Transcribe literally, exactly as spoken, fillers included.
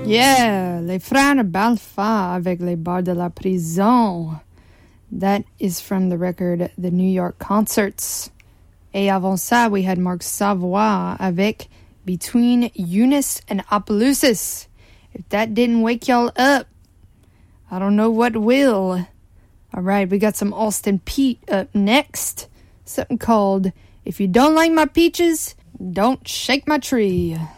Yeah, les frères Balfa avec les bars de la prison. That is from the record The New York Concerts. Et avant ça, we had Mark Savoy avec Between Eunice and Opelousas. If that didn't wake y'all up, I don't know what will. All right, we got some Austin Pete up next. Something called If You Don't Like My Peaches, Don't Shake My Tree.